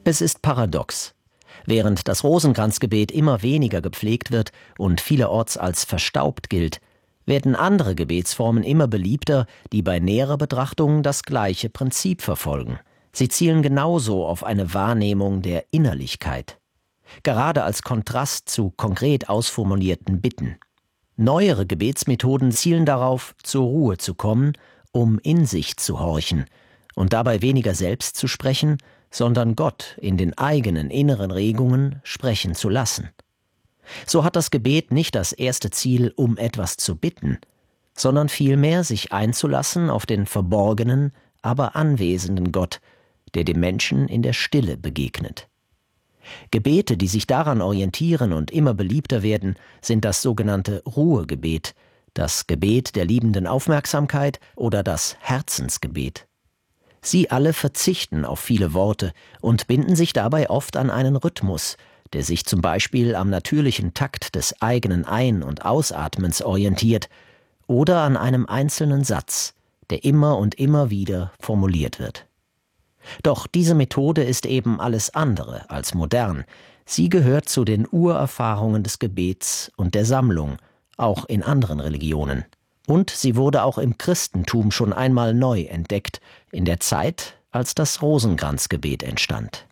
Es ist paradox. Während das Rosenkranzgebet immer weniger gepflegt wird und vielerorts als verstaubt gilt, werden andere Gebetsformen immer beliebter, die bei näherer Betrachtung das gleiche Prinzip verfolgen. Sie zielen genauso auf eine Wahrnehmung der Innerlichkeit. Gerade als Kontrast zu konkret ausformulierten Bitten. Neuere Gebetsmethoden zielen darauf, zur Ruhe zu kommen, um in sich zu horchen und dabei weniger selbst zu sprechen, sondern Gott in den eigenen inneren Regungen sprechen zu lassen. So hat das Gebet nicht das erste Ziel, um etwas zu bitten, sondern vielmehr sich einzulassen auf den verborgenen, aber anwesenden Gott, der dem Menschen in der Stille begegnet. Gebete, die sich daran orientieren und immer beliebter werden, sind das sogenannte Ruhegebet, das Gebet der liebenden Aufmerksamkeit oder das Herzensgebet. Sie alle verzichten auf viele Worte und binden sich dabei oft an einen Rhythmus, der sich zum Beispiel am natürlichen Takt des eigenen Ein- und Ausatmens orientiert oder an einem einzelnen Satz, der immer und immer wieder formuliert wird. Doch diese Methode ist eben alles andere als modern. Sie gehört zu den Urerfahrungen des Gebets und der Sammlung, auch in anderen Religionen. Und sie wurde auch im Christentum schon einmal neu entdeckt, in der Zeit, als das Rosenkranzgebet entstand.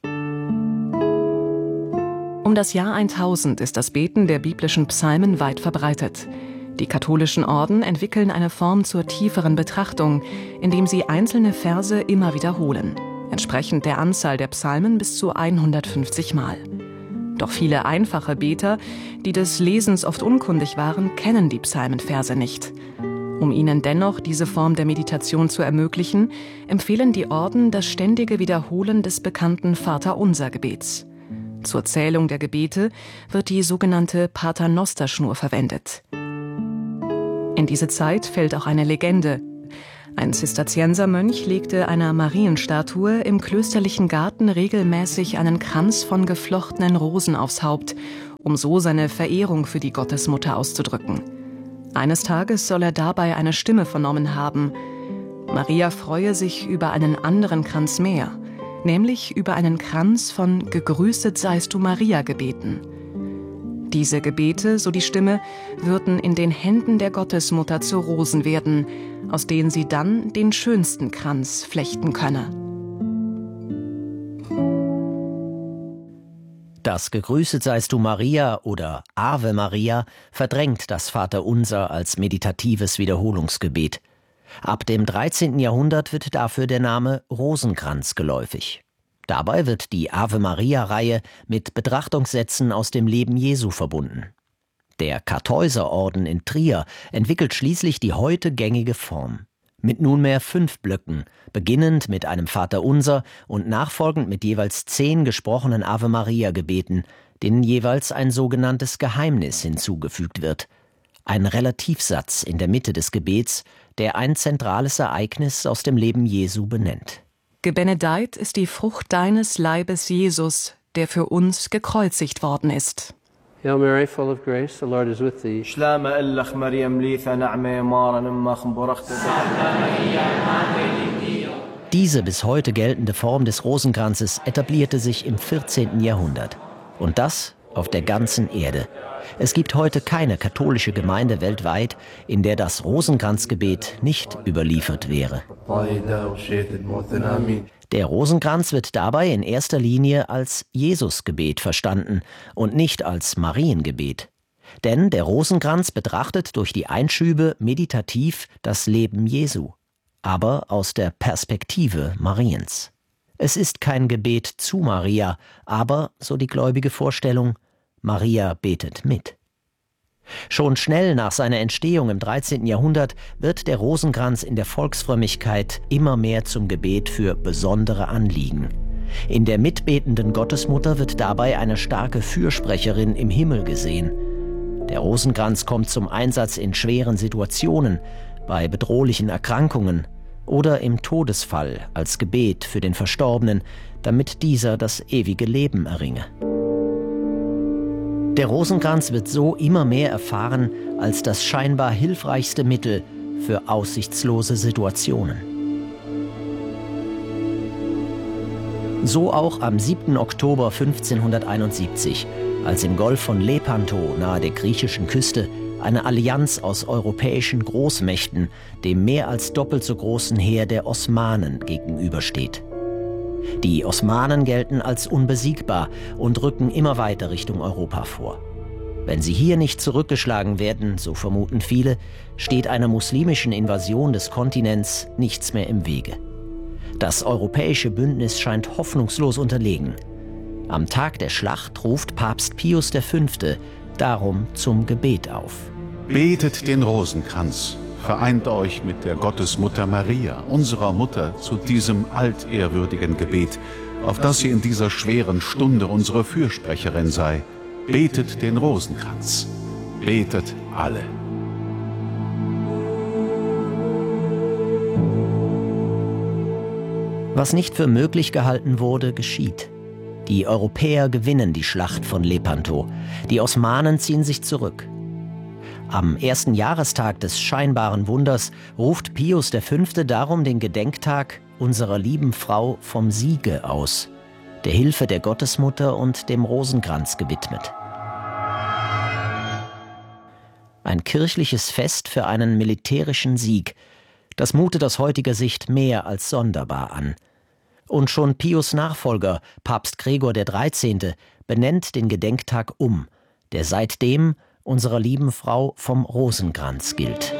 Um das Jahr 1000 ist das Beten der biblischen Psalmen weit verbreitet. Die katholischen Orden entwickeln eine Form zur tieferen Betrachtung, indem sie einzelne Verse immer wiederholen, entsprechend der Anzahl der Psalmen bis zu 150 Mal. Doch viele einfache Beter, die des Lesens oft unkundig waren, kennen die Psalmenverse nicht. Um ihnen dennoch diese Form der Meditation zu ermöglichen, empfehlen die Orden das ständige Wiederholen des bekannten Vaterunser-Gebets. Zur Zählung der Gebete wird die sogenannte Paternosterschnur verwendet. In diese Zeit fällt auch eine Legende. Ein Zisterziensermönch legte einer Marienstatue im klösterlichen Garten regelmäßig einen Kranz von geflochtenen Rosen aufs Haupt, um so seine Verehrung für die Gottesmutter auszudrücken. Eines Tages soll er dabei eine Stimme vernommen haben. Maria freue sich über einen anderen Kranz mehr, nämlich über einen Kranz von »Gegrüßet seist du, Maria« gebeten. Diese Gebete, so die Stimme, würden in den Händen der Gottesmutter zu Rosen werden, aus denen sie dann den schönsten Kranz flechten könne. Das »Gegrüßet seist du, Maria« oder »Ave Maria« verdrängt das Vaterunser als meditatives Wiederholungsgebet. Ab dem 13. Jahrhundert wird dafür der Name Rosenkranz geläufig. Dabei wird die Ave-Maria-Reihe mit Betrachtungssätzen aus dem Leben Jesu verbunden. Der Kartäuserorden in Trier entwickelt schließlich die heute gängige Form. Mit nunmehr 5 Blöcken, beginnend mit einem Vaterunser und nachfolgend mit jeweils 10 gesprochenen Ave-Maria-Gebeten, denen jeweils ein sogenanntes Geheimnis hinzugefügt wird. Ein Relativsatz in der Mitte des Gebets, der ein zentrales Ereignis aus dem Leben Jesu benennt. Gebenedeit ist die Frucht deines Leibes, Jesus, der für uns gekreuzigt worden ist. Hail Mary, full of grace, the Lord is with thee. Diese bis heute geltende Form des Rosenkranzes etablierte sich im 14. Jahrhundert. Und das auf der ganzen Erde. Es gibt heute keine katholische Gemeinde weltweit, in der das Rosenkranzgebet nicht überliefert wäre. Der Rosenkranz wird dabei in erster Linie als Jesusgebet verstanden und nicht als Mariengebet. Denn der Rosenkranz betrachtet durch die Einschübe meditativ das Leben Jesu, aber aus der Perspektive Mariens. Es ist kein Gebet zu Maria, aber, so die gläubige Vorstellung, Maria betet mit. Schon schnell nach seiner Entstehung im 13. Jahrhundert wird der Rosenkranz in der Volksfrömmigkeit immer mehr zum Gebet für besondere Anliegen. In der mitbetenden Gottesmutter wird dabei eine starke Fürsprecherin im Himmel gesehen. Der Rosenkranz kommt zum Einsatz in schweren Situationen, bei bedrohlichen Erkrankungen oder im Todesfall als Gebet für den Verstorbenen, damit dieser das ewige Leben erringe. Der Rosenkranz wird so immer mehr erfahren als das scheinbar hilfreichste Mittel für aussichtslose Situationen. So auch am 7. Oktober 1571, als im Golf von Lepanto nahe der griechischen Küste eine Allianz aus europäischen Großmächten dem mehr als doppelt so großen Heer der Osmanen gegenübersteht. Die Osmanen gelten als unbesiegbar und rücken immer weiter Richtung Europa vor. Wenn sie hier nicht zurückgeschlagen werden, so vermuten viele, steht einer muslimischen Invasion des Kontinents nichts mehr im Wege. Das europäische Bündnis scheint hoffnungslos unterlegen. Am Tag der Schlacht ruft Papst Pius V. darum zum Gebet auf. Betet den Rosenkranz, vereint euch mit der Gottesmutter Maria, unserer Mutter, zu diesem altehrwürdigen Gebet, auf dass sie in dieser schweren Stunde unsere Fürsprecherin sei. Betet den Rosenkranz, betet alle. Was nicht für möglich gehalten wurde, geschieht. Die Europäer gewinnen die Schlacht von Lepanto. Die Osmanen ziehen sich zurück. Am ersten Jahrestag des scheinbaren Wunders ruft Pius V. darum den Gedenktag unserer lieben Frau vom Siege aus, der Hilfe der Gottesmutter und dem Rosenkranz gewidmet. Ein kirchliches Fest für einen militärischen Sieg, das mutet aus heutiger Sicht mehr als sonderbar an. Und schon Pius' Nachfolger, Papst Gregor XIII., benennt den Gedenktag um, der seitdem unserer lieben Frau vom Rosenkranz gilt.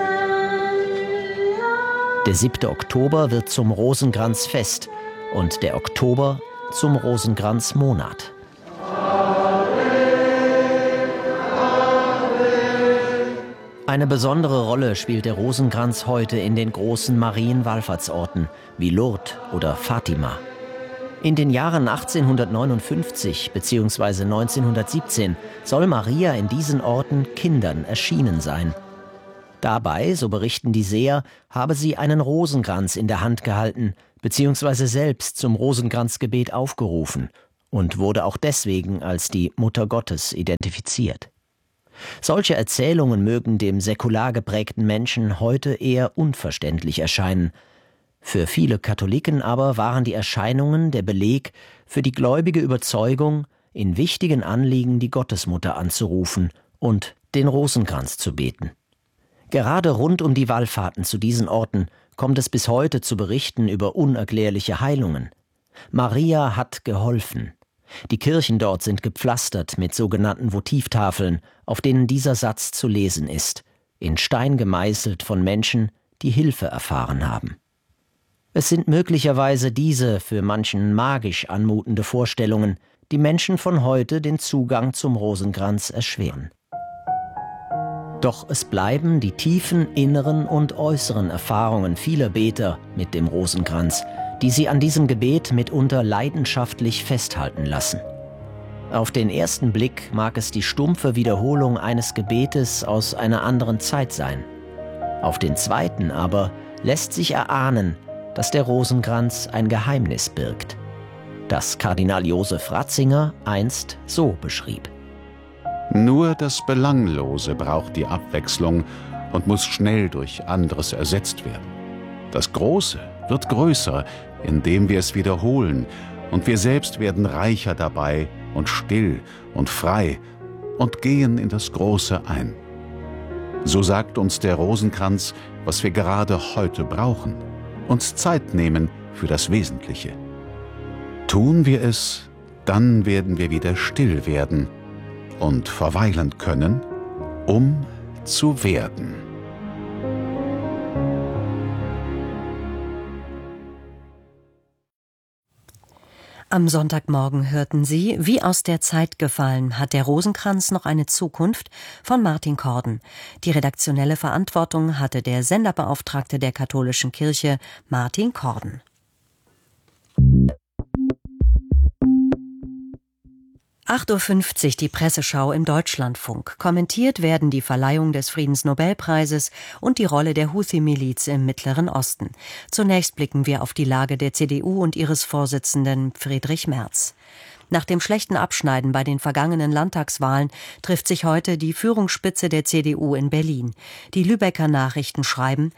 Der 7. Oktober wird zum Rosenkranzfest und der Oktober zum Rosenkranzmonat. Eine besondere Rolle spielt der Rosenkranz heute in den großen Marienwallfahrtsorten wie Lourdes oder Fatima. In den Jahren 1859 bzw. 1917 soll Maria in diesen Orten Kindern erschienen sein. Dabei, so berichten die Seher, habe sie einen Rosenkranz in der Hand gehalten bzw. selbst zum Rosenkranzgebet aufgerufen und wurde auch deswegen als die Mutter Gottes identifiziert. Solche Erzählungen mögen dem säkular geprägten Menschen heute eher unverständlich erscheinen. Für viele Katholiken aber waren die Erscheinungen der Beleg für die gläubige Überzeugung, in wichtigen Anliegen die Gottesmutter anzurufen und den Rosenkranz zu beten. Gerade rund um die Wallfahrten zu diesen Orten kommt es bis heute zu Berichten über unerklärliche Heilungen. Maria hat geholfen. Die Kirchen dort sind gepflastert mit sogenannten Votivtafeln, auf denen dieser Satz zu lesen ist, in Stein gemeißelt von Menschen, die Hilfe erfahren haben. Es sind möglicherweise diese für manchen magisch anmutende Vorstellungen, die Menschen von heute den Zugang zum Rosenkranz erschweren. Doch es bleiben die tiefen inneren und äußeren Erfahrungen vieler Beter mit dem Rosenkranz, die sie an diesem Gebet mitunter leidenschaftlich festhalten lassen. Auf den ersten Blick mag es die stumpfe Wiederholung eines Gebetes aus einer anderen Zeit sein. Auf den zweiten aber lässt sich erahnen, dass der Rosenkranz ein Geheimnis birgt, das Kardinal Josef Ratzinger einst so beschrieb. Nur das Belanglose braucht die Abwechslung und muss schnell durch anderes ersetzt werden. Das Große wird größer, indem wir es wiederholen, und wir selbst werden reicher dabei und still und frei und gehen in das Große ein. So sagt uns der Rosenkranz, was wir gerade heute brauchen, uns Zeit nehmen für das Wesentliche. Tun wir es, dann werden wir wieder still werden und verweilen können, um zu werden. Am Sonntagmorgen hörten Sie, wie aus der Zeit gefallen, hat der Rosenkranz noch eine Zukunft, von Martin Korden. Die redaktionelle Verantwortung hatte der Senderbeauftragte der Katholischen Kirche, Martin Korden. 8:50 Uhr die Presseschau im Deutschlandfunk. Kommentiert werden die Verleihung des Friedensnobelpreises und die Rolle der Houthi-Miliz im Mittleren Osten. Zunächst blicken wir auf die Lage der CDU und ihres Vorsitzenden Friedrich Merz. Nach dem schlechten Abschneiden bei den vergangenen Landtagswahlen trifft sich heute die Führungsspitze der CDU in Berlin. Die Lübecker Nachrichten schreiben: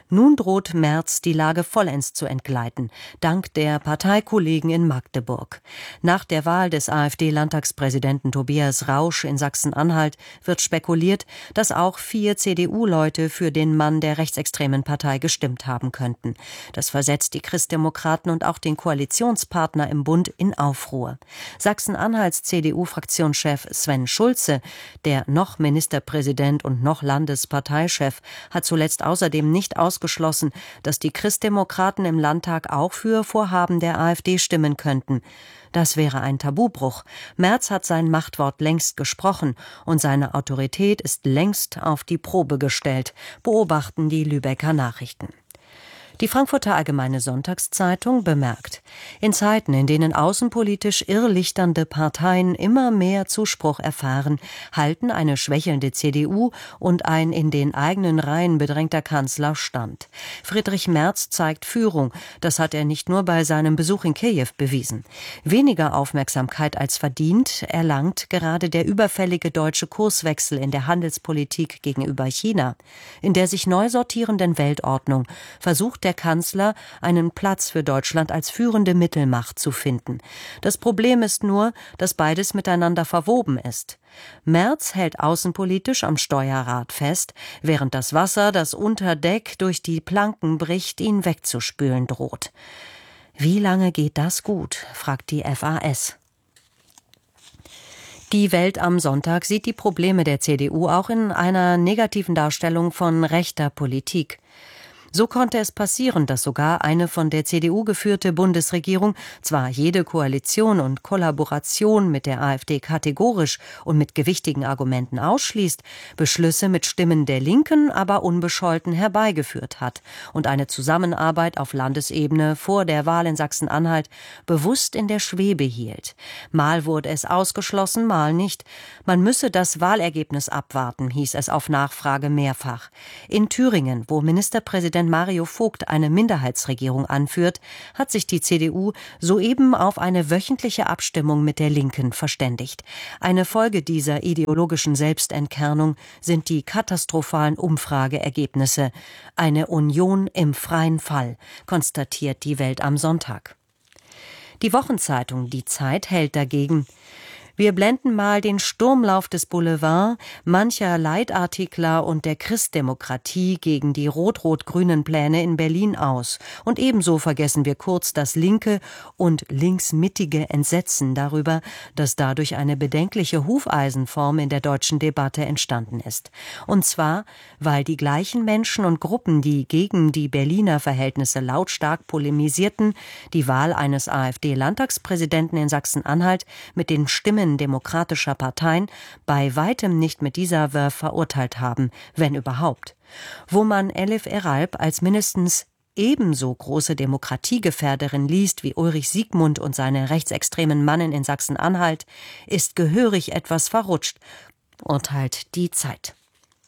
Nun droht Merz die Lage vollends zu entgleiten, dank der Parteikollegen in Magdeburg. Nach der Wahl des AfD-Landtagspräsidenten Tobias Rausch in Sachsen-Anhalt wird spekuliert, dass auch 4 CDU-Leute für den Mann der rechtsextremen Partei gestimmt haben könnten. Das versetzt die Christdemokraten und auch den Koalitionspartner im Bund in Aufruhr. Sachsen-Anhalts CDU-Fraktionschef Sven Schulze, der noch Ministerpräsident und noch Landesparteichef, hat zuletzt außerdem nicht ausgeschlossen, dass die Christdemokraten im Landtag auch für Vorhaben der AfD stimmen könnten. Das wäre ein Tabubruch. Merz hat sein Machtwort längst gesprochen und seine Autorität ist längst auf die Probe gestellt, beobachten die Lübecker Nachrichten. Die Frankfurter Allgemeine Sonntagszeitung bemerkt: In Zeiten, in denen außenpolitisch irrlichternde Parteien immer mehr Zuspruch erfahren, halten eine schwächelnde CDU und ein in den eigenen Reihen bedrängter Kanzler stand. Friedrich Merz zeigt Führung. Das hat er nicht nur bei seinem Besuch in Kiew bewiesen. Weniger Aufmerksamkeit als verdient erlangt gerade der überfällige deutsche Kurswechsel in der Handelspolitik gegenüber China. In der sich neu sortierenden Weltordnung versucht der Kanzler, einen Platz für Deutschland als führende Mittelmacht zu finden. Das Problem ist nur, dass beides miteinander verwoben ist. Merz hält außenpolitisch am Steuerrad fest, während das Wasser, das unter Deck durch die Planken bricht, ihn wegzuspülen droht. Wie lange geht das gut, fragt die FAS. Die Welt am Sonntag sieht die Probleme der CDU auch in einer negativen Darstellung von rechter Politik. So konnte es passieren, dass sogar eine von der CDU geführte Bundesregierung zwar jede Koalition und Kollaboration mit der AfD kategorisch und mit gewichtigen Argumenten ausschließt, Beschlüsse mit Stimmen der Linken aber unbescholten herbeigeführt hat und eine Zusammenarbeit auf Landesebene vor der Wahl in Sachsen-Anhalt bewusst in der Schwebe hielt. Mal wurde es ausgeschlossen, mal nicht. Man müsse das Wahlergebnis abwarten, hieß es auf Nachfrage mehrfach. In Thüringen, wo Ministerpräsident Mario Vogt eine Minderheitsregierung anführt, hat sich die CDU soeben auf eine wöchentliche Abstimmung mit der Linken verständigt. Eine Folge dieser ideologischen Selbstentkernung sind die katastrophalen Umfrageergebnisse. Eine Union im freien Fall, konstatiert die Welt am Sonntag. Die Wochenzeitung Die Zeit hält dagegen: Wir blenden mal den Sturmlauf des Boulevard, mancher Leitartikler und der Christdemokratie gegen die rot-rot-grünen Pläne in Berlin aus. Und ebenso vergessen wir kurz das linke und linksmittige Entsetzen darüber, dass dadurch eine bedenkliche Hufeisenform in der deutschen Debatte entstanden ist. Und zwar, weil die gleichen Menschen und Gruppen, die gegen die Berliner Verhältnisse lautstark polemisierten, die Wahl eines AfD-Landtagspräsidenten in Sachsen-Anhalt mit den Stimmen demokratischer Parteien bei weitem nicht mit dieser Verve verurteilt haben, wenn überhaupt. Wo man Elif Eralp als mindestens ebenso große Demokratiegefährderin liest wie Ulrich Siegmund und seine rechtsextremen Mannen in Sachsen-Anhalt, ist gehörig etwas verrutscht, urteilt die Zeit.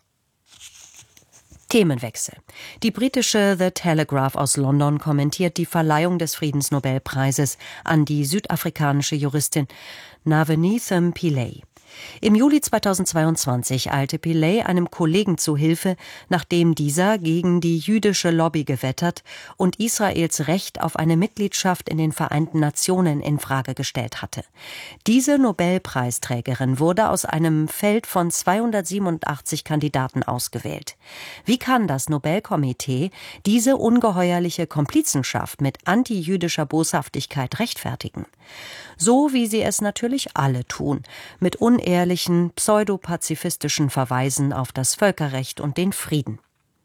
Themenwechsel. Die britische The Telegraph aus London kommentiert die Verleihung des Friedensnobelpreises an die südafrikanische Juristin Navneet Pillay. Im Juli 2022 eilte Pillay einem Kollegen zu Hilfe, nachdem dieser gegen die jüdische Lobby gewettert und Israels Recht auf eine Mitgliedschaft in den Vereinten Nationen in Frage gestellt hatte. Diese Nobelpreisträgerin wurde aus einem Feld von 287 Kandidaten ausgewählt. Wie kann das Nobelkomitee diese ungeheuerliche Komplizenschaft mit antijüdischer Boshaftigkeit rechtfertigen? So wie sie es natürlich alle tun, mit unehrlichen, pseudopazifistischen Verweisen auf das Völkerrecht und den Frieden.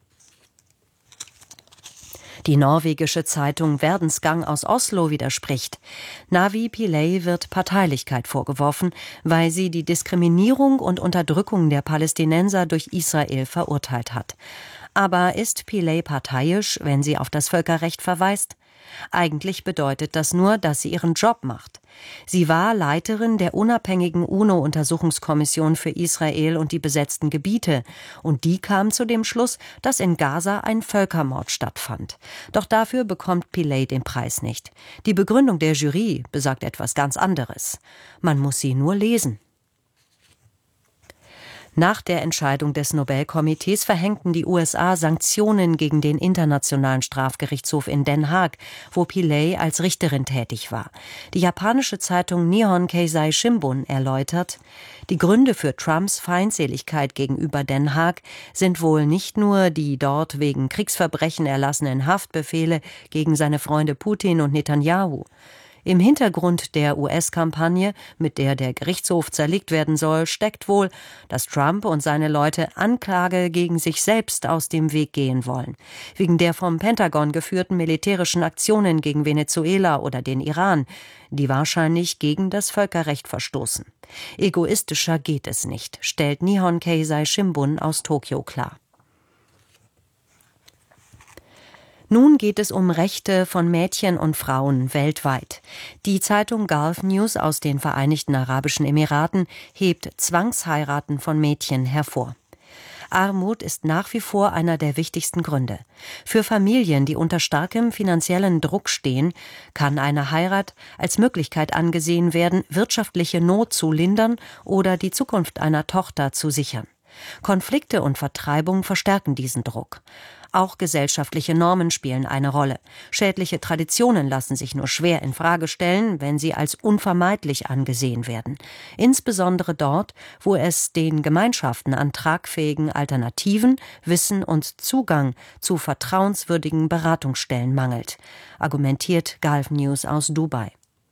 Die norwegische Zeitung Verdensgang aus Oslo widerspricht. Navi Pillay wird Parteilichkeit vorgeworfen, weil sie die Diskriminierung und Unterdrückung der Palästinenser durch Israel verurteilt hat. Aber ist Pillay parteiisch, wenn sie auf das Völkerrecht verweist? Eigentlich bedeutet das nur, dass sie ihren Job macht. Sie war Leiterin der unabhängigen UNO-Untersuchungskommission für Israel und die besetzten Gebiete, und die kam zu dem Schluss, dass in Gaza ein Völkermord stattfand. Doch dafür bekommt Pillay den Preis nicht. Die Begründung der Jury besagt etwas ganz anderes. Man muss sie nur lesen. Nach der Entscheidung des Nobelkomitees verhängten die USA Sanktionen gegen den Internationalen Strafgerichtshof in Den Haag, wo Pillay als Richterin tätig war. Die japanische Zeitung Nihon Keizai Shimbun erläutert, die Gründe für Trumps Feindseligkeit gegenüber Den Haag sind wohl nicht nur die dort wegen Kriegsverbrechen erlassenen Haftbefehle gegen seine Freunde Putin und Netanyahu. Im Hintergrund der US-Kampagne, mit der der Gerichtshof zerlegt werden soll, steckt wohl, dass Trump und seine Leute Anklage gegen sich selbst aus dem Weg gehen wollen. Wegen der vom Pentagon geführten militärischen Aktionen gegen Venezuela oder den Iran, die wahrscheinlich gegen das Völkerrecht verstoßen. Egoistischer geht es nicht, stellt Nihon Keizai Shimbun aus Tokio klar. Nun geht es um Rechte von Mädchen und Frauen weltweit. Die Zeitung Gulf News aus den Vereinigten Arabischen Emiraten hebt Zwangsheiraten von Mädchen hervor. Armut ist nach wie vor einer der wichtigsten Gründe. Für Familien, die unter starkem finanziellen Druck stehen, kann eine Heirat als Möglichkeit angesehen werden, wirtschaftliche Not zu lindern oder die Zukunft einer Tochter zu sichern. Konflikte und Vertreibung verstärken diesen Druck. Auch gesellschaftliche Normen spielen eine Rolle. Schädliche Traditionen lassen sich nur schwer in Frage stellen, wenn sie als unvermeidlich angesehen werden. Insbesondere dort, wo es den Gemeinschaften an tragfähigen Alternativen, Wissen und Zugang zu vertrauenswürdigen Beratungsstellen mangelt, argumentiert Gulf News aus Dubai.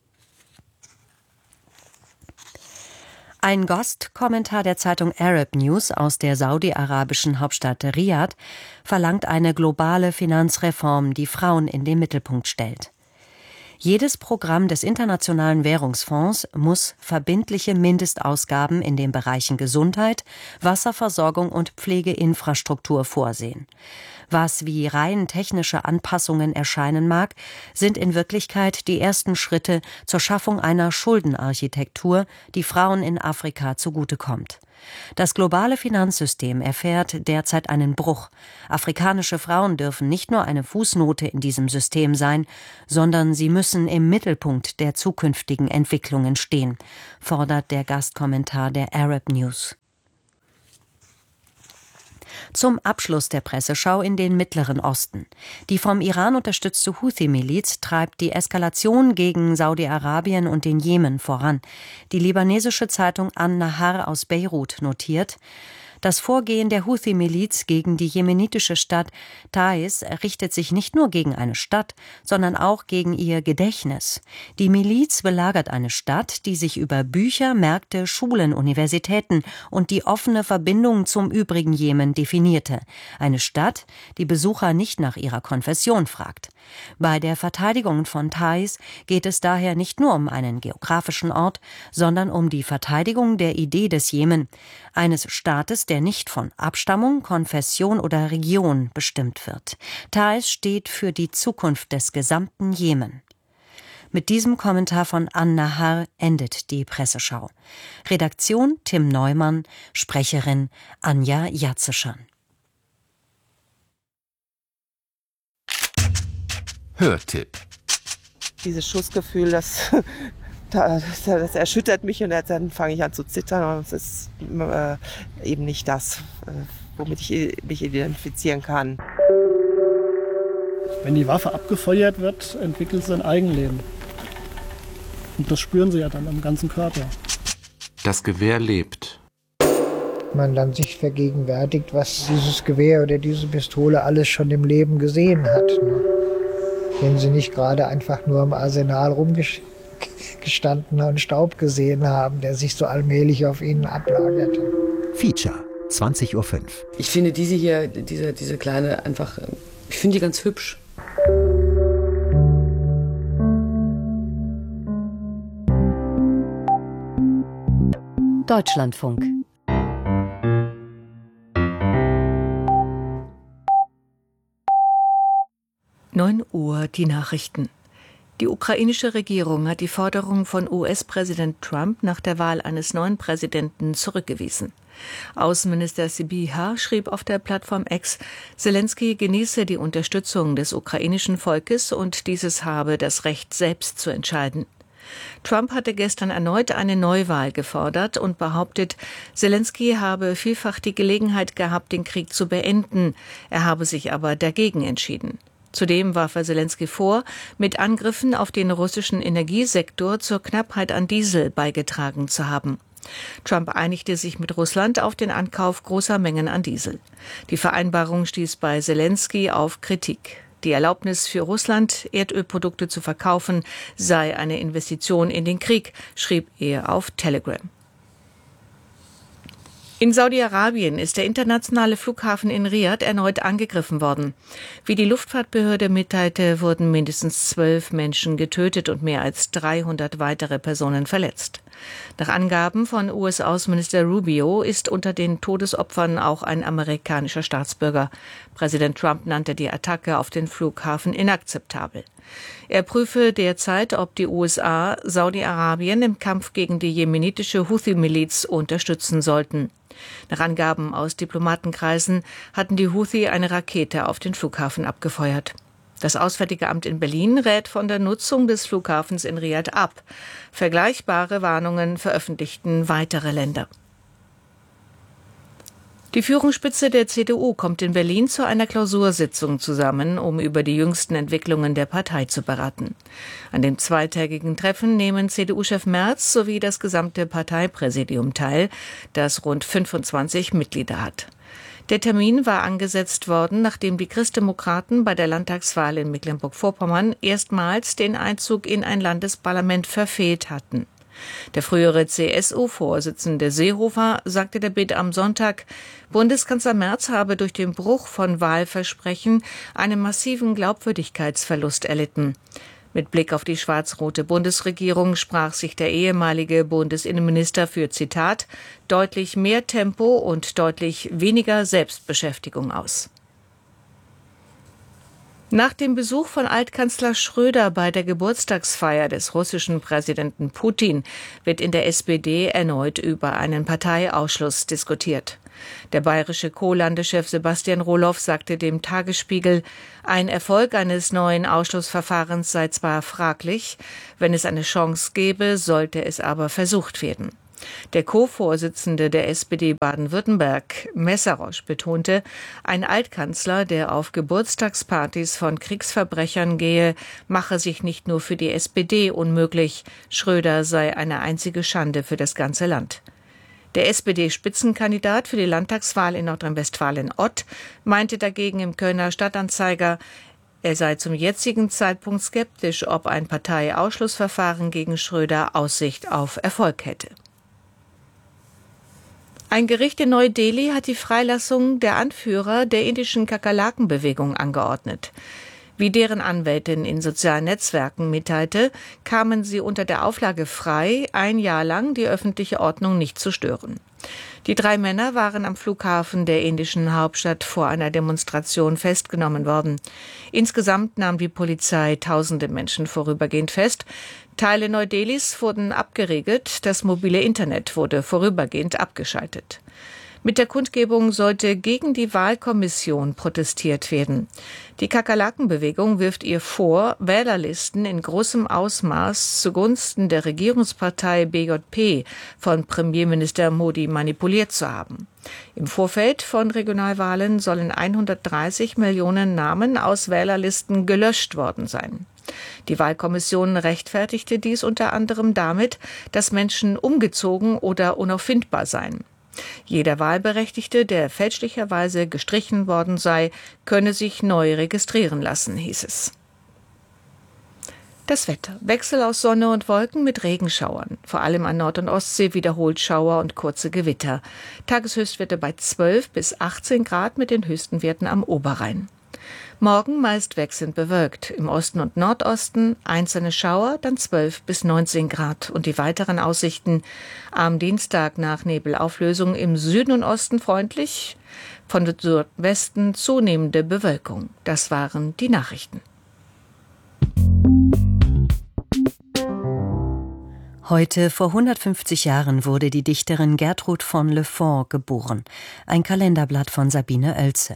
Ein Gastkommentar der Zeitung Arab News aus der saudi-arabischen Hauptstadt Riad verlangt eine globale Finanzreform, die Frauen in den Mittelpunkt stellt. Jedes Programm des Internationalen Währungsfonds muss verbindliche Mindestausgaben in den Bereichen Gesundheit, Wasserversorgung und Pflegeinfrastruktur vorsehen. Was wie rein technische Anpassungen erscheinen mag, sind in Wirklichkeit die ersten Schritte zur Schaffung einer Schuldenarchitektur, die Frauen in Afrika zugutekommt. Das globale Finanzsystem erfährt derzeit einen Bruch. Afrikanische Frauen dürfen nicht nur eine Fußnote in diesem System sein, sondern sie müssen im Mittelpunkt der zukünftigen Entwicklungen stehen, fordert der Gastkommentar der Arab News. Zum Abschluss der Presseschau in den Mittleren Osten. Die vom Iran unterstützte Houthi-Miliz treibt die Eskalation gegen Saudi-Arabien und den Jemen voran. Die libanesische Zeitung An-Nahar aus Beirut notiert: Das Vorgehen der Houthi-Miliz gegen die jemenitische Stadt Taiz richtet sich nicht nur gegen eine Stadt, sondern auch gegen ihr Gedächtnis. Die Miliz belagert eine Stadt, die sich über Bücher, Märkte, Schulen, Universitäten und die offene Verbindung zum übrigen Jemen definierte. Eine Stadt, die Besucher nicht nach ihrer Konfession fragt. Bei der Verteidigung von Taiz geht es daher nicht nur um einen geografischen Ort, sondern um die Verteidigung der Idee des Jemen, eines Staates, der nicht von Abstammung, Konfession oder Region bestimmt wird. Taiz steht für die Zukunft des gesamten Jemen. Mit diesem Kommentar von An-Nahar endet die Presseschau. Redaktion Tim Neumann, Sprecherin Anja Jatzeschan. Hörtipp. Dieses Schussgefühl, das erschüttert mich und dann fange ich an zu zittern. Und es ist eben nicht das, womit ich mich identifizieren kann. Wenn die Waffe abgefeuert wird, entwickelt sie ein Eigenleben. Und das spüren sie ja dann am ganzen Körper. Das Gewehr lebt. Man dann sich vergegenwärtigt, was dieses Gewehr oder diese Pistole alles schon im Leben gesehen hat. Ne? Wenn sie nicht gerade einfach nur im Arsenal rumgestanden und Staub gesehen haben, der sich so allmählich auf ihnen ablagerte. Feature, 20:05 Uhr. Ich finde diese hier, diese kleine einfach, ich finde die ganz hübsch. Deutschlandfunk. Uhr die Nachrichten. Die ukrainische Regierung hat die Forderung von US-Präsident Trump nach der Wahl eines neuen Präsidenten zurückgewiesen. Außenminister Sybiha schrieb auf der Plattform X, Selenskyj genieße die Unterstützung des ukrainischen Volkes und dieses habe das Recht, selbst zu entscheiden. Trump hatte gestern erneut eine Neuwahl gefordert und behauptet, Selenskyj habe vielfach die Gelegenheit gehabt, den Krieg zu beenden. Er habe sich aber dagegen entschieden. Zudem warf er Selenskyj vor, mit Angriffen auf den russischen Energiesektor zur Knappheit an Diesel beigetragen zu haben. Trump einigte sich mit Russland auf den Ankauf großer Mengen an Diesel. Die Vereinbarung stieß bei Selenskyj auf Kritik. Die Erlaubnis für Russland, Erdölprodukte zu verkaufen, sei eine Investition in den Krieg, schrieb er auf Telegram. In Saudi-Arabien ist der internationale Flughafen in Riad erneut angegriffen worden. Wie die Luftfahrtbehörde mitteilte, wurden mindestens 12 Menschen getötet und mehr als 300 weitere Personen verletzt. Nach Angaben von US-Außenminister Rubio ist unter den Todesopfern auch ein amerikanischer Staatsbürger. Präsident Trump nannte die Attacke auf den Flughafen inakzeptabel. Er prüfe derzeit, ob die USA Saudi-Arabien im Kampf gegen die jemenitische Houthi-Miliz unterstützen sollten. Nach Angaben aus Diplomatenkreisen hatten die Houthi eine Rakete auf den Flughafen abgefeuert. Das Auswärtige Amt in Berlin rät von der Nutzung des Flughafens in Riad ab. Vergleichbare Warnungen veröffentlichten weitere Länder. Die Führungsspitze der CDU kommt in Berlin zu einer Klausursitzung zusammen, um über die jüngsten Entwicklungen der Partei zu beraten. An dem zweitägigen Treffen nehmen CDU-Chef Merz sowie das gesamte Parteipräsidium teil, das rund 25 Mitglieder hat. Der Termin war angesetzt worden, nachdem die Christdemokraten bei der Landtagswahl in Mecklenburg-Vorpommern erstmals den Einzug in ein Landesparlament verfehlt hatten. Der frühere CSU-Vorsitzende Seehofer sagte der Bild am Sonntag, Bundeskanzler Merz habe durch den Bruch von Wahlversprechen einen massiven Glaubwürdigkeitsverlust erlitten. Mit Blick auf die schwarz-rote Bundesregierung sprach sich der ehemalige Bundesinnenminister für, Zitat, deutlich mehr Tempo und deutlich weniger Selbstbeschäftigung aus. Nach dem Besuch von Altkanzler Schröder bei der Geburtstagsfeier des russischen Präsidenten Putin wird in der SPD erneut über einen Parteiausschluss diskutiert. Der bayerische Co-Landeschef Sebastian Roloff sagte dem Tagesspiegel, ein Erfolg eines neuen Ausschlussverfahrens sei zwar fraglich, wenn es eine Chance gäbe, sollte es aber versucht werden. Der Co-Vorsitzende der SPD Baden-Württemberg, Messerosch, betonte, ein Altkanzler, der auf Geburtstagspartys von Kriegsverbrechern gehe, mache sich nicht nur für die SPD unmöglich, Schröder sei eine einzige Schande für das ganze Land. Der SPD-Spitzenkandidat für die Landtagswahl in Nordrhein-Westfalen, Ott, meinte dagegen im Kölner Stadtanzeiger, er sei zum jetzigen Zeitpunkt skeptisch, ob ein Parteiausschlussverfahren gegen Schröder Aussicht auf Erfolg hätte. Ein Gericht in Neu-Delhi hat die Freilassung der Anführer der indischen Kakerlakenbewegung angeordnet. Wie deren Anwältin in sozialen Netzwerken mitteilte, kamen sie unter der Auflage frei, ein Jahr lang die öffentliche Ordnung nicht zu stören. Die 3 Männer waren am Flughafen der indischen Hauptstadt vor einer Demonstration festgenommen worden. Insgesamt nahm die Polizei tausende Menschen vorübergehend fest. Teile Neu-Delhis wurden abgeriegelt, das mobile Internet wurde vorübergehend abgeschaltet. Mit der Kundgebung sollte gegen die Wahlkommission protestiert werden. Die Kakerlakenbewegung wirft ihr vor, Wählerlisten in großem Ausmaß zugunsten der Regierungspartei BJP von Premierminister Modi manipuliert zu haben. Im Vorfeld von Regionalwahlen sollen 130 Millionen Namen aus Wählerlisten gelöscht worden sein. Die Wahlkommission rechtfertigte dies unter anderem damit, dass Menschen umgezogen oder unauffindbar seien. Jeder Wahlberechtigte, der fälschlicherweise gestrichen worden sei, könne sich neu registrieren lassen, hieß es. Das Wetter. Wechsel aus Sonne und Wolken mit Regenschauern. Vor allem an Nord- und Ostsee wiederholt Schauer und kurze Gewitter. Tageshöchstwerte bei 12 bis 18 Grad mit den höchsten Werten am Oberrhein. Morgen meist wechselnd bewölkt. Im Osten und Nordosten einzelne Schauer, dann 12 bis 19 Grad. Und die weiteren Aussichten am Dienstag nach Nebelauflösung im Süden und Osten freundlich. Von Südwesten zunehmende Bewölkung. Das waren die Nachrichten. Heute vor 150 Jahren wurde die Dichterin Gertrud von Le Fort geboren. Ein Kalenderblatt von Sabine Oelze.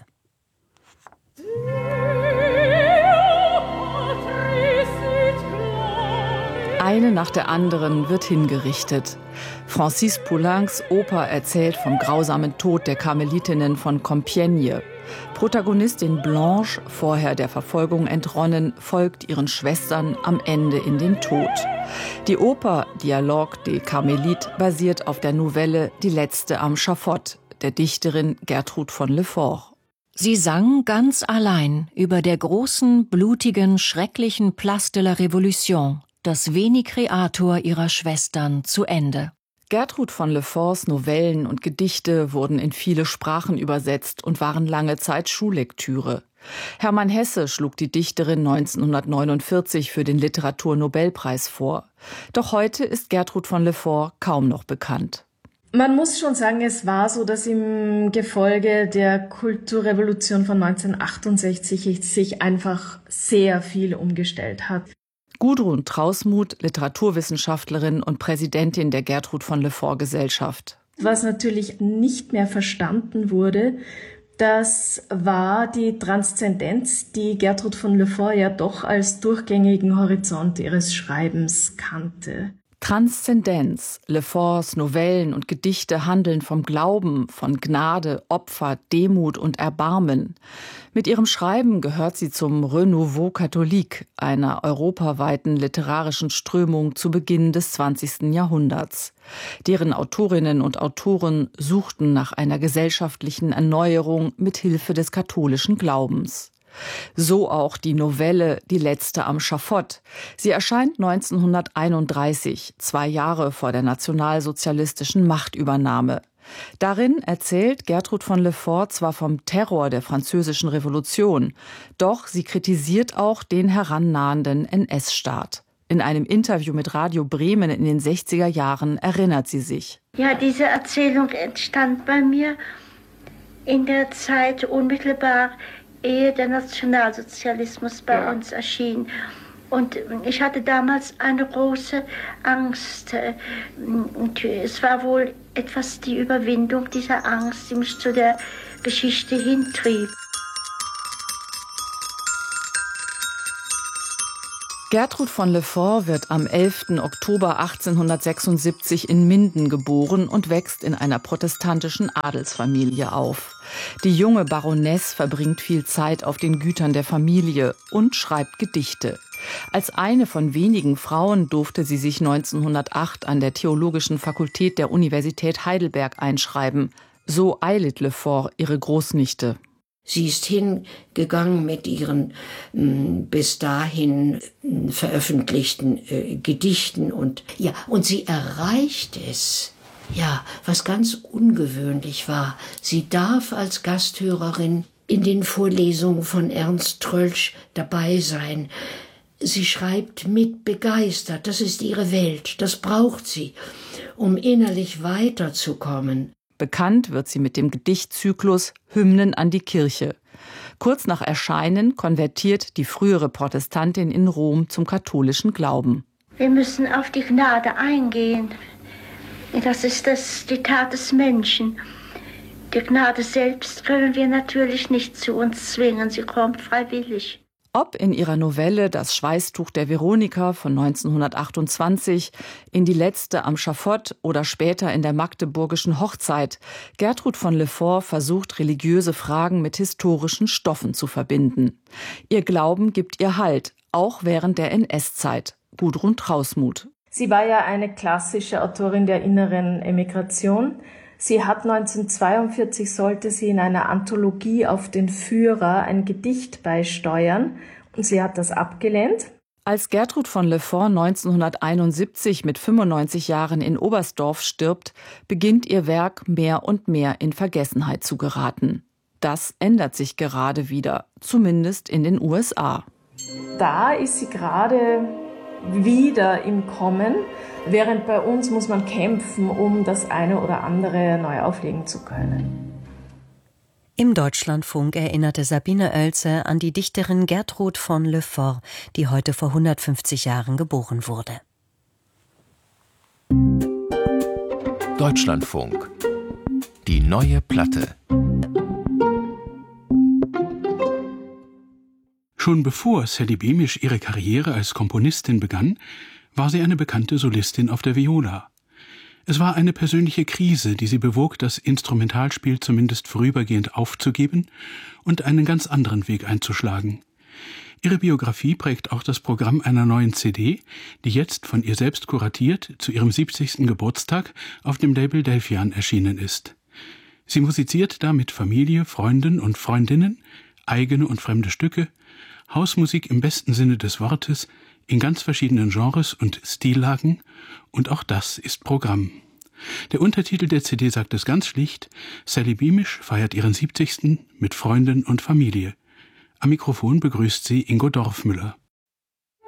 Eine nach der anderen wird hingerichtet. Francis Poulains Oper erzählt vom grausamen Tod der Karmelitinnen von Compiègne. Protagonistin Blanche, vorher der Verfolgung entronnen, folgt ihren Schwestern am Ende in den Tod. Die Oper Dialogue des Carmélites basiert auf der Novelle Die Letzte am Schafott der Dichterin Gertrud von Le Fort. Sie sang ganz allein über der großen, blutigen, schrecklichen Place de la Révolution, das Veni Creator ihrer Schwestern, zu Ende. Gertrud von Le Forts Novellen und Gedichte wurden in viele Sprachen übersetzt und waren lange Zeit Schullektüre. Hermann Hesse schlug die Dichterin 1949 für den Literaturnobelpreis vor. Doch heute ist Gertrud von Le Fort kaum noch bekannt. Man muss schon sagen, es war so, dass im Gefolge der Kulturrevolution von 1968 sich einfach sehr viel umgestellt hat. Gudrun Trausmuth, Literaturwissenschaftlerin und Präsidentin der Gertrud von Le Fort Gesellschaft. Was natürlich nicht mehr verstanden wurde, das war die Transzendenz, die Gertrud von Le Fort ja doch als durchgängigen Horizont ihres Schreibens kannte. Transzendenz. Le Forts Novellen und Gedichte handeln vom Glauben, von Gnade, Opfer, Demut und Erbarmen. Mit ihrem Schreiben gehört sie zum Renouveau catholique, einer europaweiten literarischen Strömung zu Beginn des 20. Jahrhunderts. Deren Autorinnen und Autoren suchten nach einer gesellschaftlichen Erneuerung mit Hilfe des katholischen Glaubens. So auch die Novelle Die Letzte am Schafott. Sie erscheint 1931, 2 Jahre vor der nationalsozialistischen Machtübernahme. Darin erzählt Gertrud von Le Fort zwar vom Terror der Französischen Revolution, doch sie kritisiert auch den herannahenden NS-Staat. In einem Interview mit Radio Bremen in den 60er Jahren erinnert sie sich. Ja, diese Erzählung entstand bei mir in der Zeit unmittelbar, ehe der Nationalsozialismus bei uns erschien. Und ich hatte damals eine große Angst. Und es war wohl etwas die Überwindung dieser Angst, die mich zu der Geschichte hintrieb. Gertrud von Le Fort wird am 11. Oktober 1876 in Minden geboren und wächst in einer protestantischen Adelsfamilie auf. Die junge Baronesse verbringt viel Zeit auf den Gütern der Familie und schreibt Gedichte. Als eine von wenigen Frauen durfte sie sich 1908 an der Theologischen Fakultät der Universität Heidelberg einschreiben. So eilet Le Fort, ihre Großnichte. Sie ist hingegangen mit ihren bis dahin veröffentlichten Gedichten und sie erreicht es. Ja, was ganz ungewöhnlich war. Sie darf als Gasthörerin in den Vorlesungen von Ernst Troeltsch dabei sein. Sie schreibt mit begeistert. Das ist ihre Welt. Das braucht sie, um innerlich weiterzukommen. Bekannt wird sie mit dem Gedichtzyklus Hymnen an die Kirche. Kurz nach Erscheinen konvertiert die frühere Protestantin in Rom zum katholischen Glauben. Wir müssen auf die Gnade eingehen. Das ist die Tat des Menschen. Die Gnade selbst können wir natürlich nicht zu uns zwingen. Sie kommt freiwillig. Ob in ihrer Novelle Das Schweißtuch der Veronika von 1928, in Die Letzte am Schafott oder später in der Magdeburgischen Hochzeit, Gertrud von Le Fort versucht, religiöse Fragen mit historischen Stoffen zu verbinden. Ihr Glauben gibt ihr Halt, auch während der NS-Zeit. Gudrun Trausmuth. Sie war ja eine klassische Autorin der inneren Emigration. Sie hat 1942, sollte sie in einer Anthologie auf den Führer ein Gedicht beisteuern und sie hat das abgelehnt. Als Gertrud von Le Fort 1971 mit 95 Jahren in Oberstdorf stirbt, beginnt ihr Werk mehr und mehr in Vergessenheit zu geraten. Das ändert sich gerade wieder, zumindest in den USA. Da ist sie gerade wieder im Kommen. Während bei uns muss man kämpfen, um das eine oder andere neu auflegen zu können. Im Deutschlandfunk erinnerte Sabine Oelze an die Dichterin Gertrud von Le Fort, die heute vor 150 Jahren geboren wurde. Deutschlandfunk. Die neue Platte. Schon bevor Sadie Beamish ihre Karriere als Komponistin begann, war sie eine bekannte Solistin auf der Viola. Es war eine persönliche Krise, die sie bewog, das Instrumentalspiel zumindest vorübergehend aufzugeben und einen ganz anderen Weg einzuschlagen. Ihre Biografie prägt auch das Programm einer neuen CD, die jetzt von ihr selbst kuratiert zu ihrem 70. Geburtstag auf dem Label Delphian erschienen ist. Sie musiziert da mit Familie, Freunden und Freundinnen, eigene und fremde Stücke, Hausmusik im besten Sinne des Wortes, in ganz verschiedenen Genres und Stillagen, und auch das ist Programm. Der Untertitel der CD sagt es ganz schlicht: Sally Beamish feiert ihren 70. mit Freunden und Familie. Am Mikrofon begrüßt sie Ingo Dorfmüller.